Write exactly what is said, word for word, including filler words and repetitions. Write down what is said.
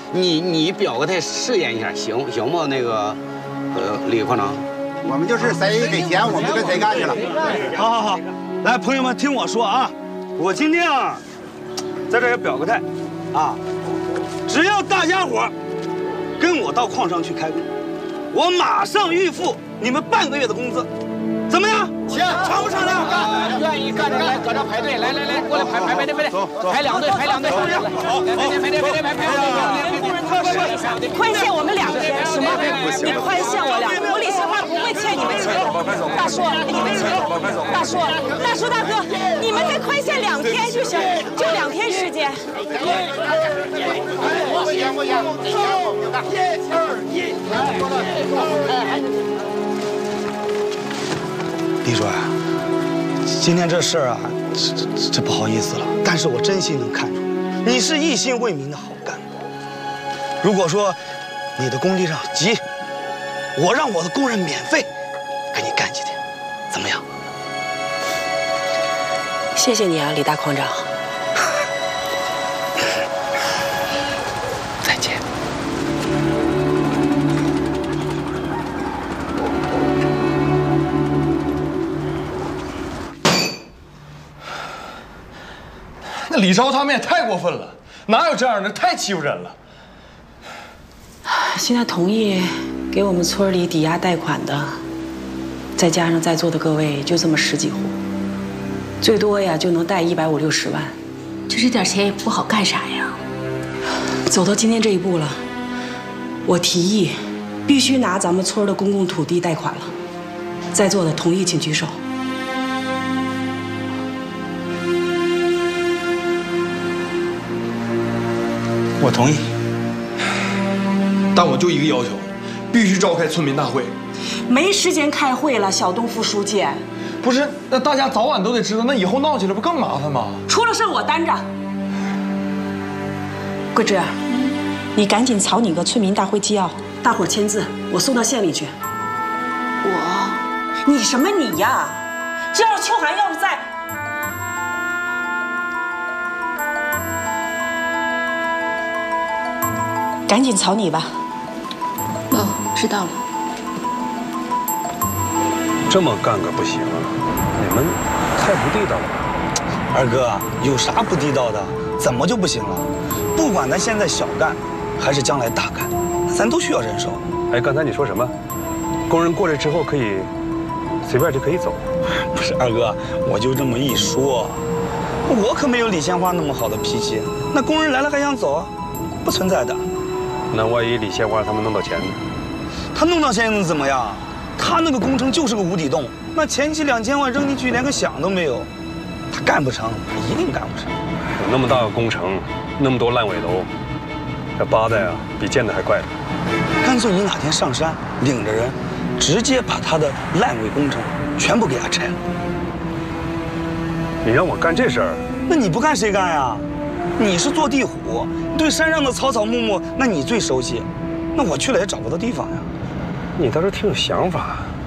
你你表个态试验一下，行行吗？那个，呃，李矿长， 我们就是谁给钱，我们就跟谁干去了。 好好好，来，朋友们听我说啊，我今天啊，在这儿也表个态，啊，只要大家伙跟我到矿上去开工，我马上预付你们半个月的工资，怎么样？行，成不成了？ 愿意干的来，搁这排队，来来来，过来排排排队排队，排两队排两队，好，来来排队排队排排队。 宽限我们两天，什么？你宽限我两天，我李杏花不会欠你们钱。大叔，你们钱。大叔，大叔大哥，你们再宽限两天就行，就两天时间。 我行我行，你行我们就干。一二一， 李主任，今天这事儿啊，这这这不好意思了，但是我真心能看出，你是一心为民的好干部。如果说你的工地上急，我让我的工人免费给你干几天，怎么样？ 谢谢你啊，李大矿长。 再见。 那李超他们也太过分了，哪有这样的？太欺负人了。 现在同意给我们村里抵押贷款的，再加上在座的各位，就这么十几户，最多呀就能贷一百五六十万。 就这点钱也不好干啥呀。 走到今天这一步了，我提议必须拿咱们村的公共土地贷款了。在座的同意请举手。 我同意，但我就一个要求，必须召开村民大会。 没时间开会了，小东副书记。 不是，那大家早晚都得知道，那以后闹起来不更麻烦吗？ 出了事我担着。桂枝，你赶紧草拟个村民大会纪要，大伙儿签字，我送到县里去。我？你什么你呀？这要是秋寒要是在。赶紧草拟吧。 哦，知道了。 这么干可不行啊！你们太不地道了。 二哥，有啥不地道的？怎么就不行了？不管咱现在小干，还是将来大干，咱都需要人手。 哎，刚才你说什么？工人过来之后可以随便就可以走？ 不是二哥，我就这么一说，我可没有李鲜花那么好的脾气。那工人来了还想走，不存在的。 那万一李鲜花他们弄到钱呢？ 他弄到钱又能怎么样？他那个工程就是个无底洞，那前期两千万扔进去连个响都没有，他干不成，他一定干不成。 有那么大个工程，那么多烂尾楼，这扒的呀比见的还快。 干脆你哪天上山，领着人，直接把他的烂尾工程全部给他拆了。 你让我干这事儿？ 那你不干谁干呀？你是做地虎，对山上的草草木木，那你最熟悉。那我去了也找不到地方呀。 你倒是挺有想法。